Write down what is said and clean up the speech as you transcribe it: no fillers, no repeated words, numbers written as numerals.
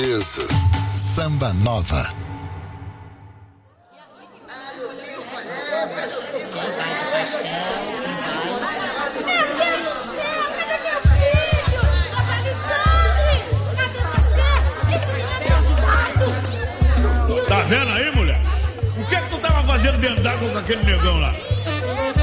Isso. Samba Nova. Tá vendo aí, mulher? O que é que tu tava fazendo dentro d'água com aquele negão lá?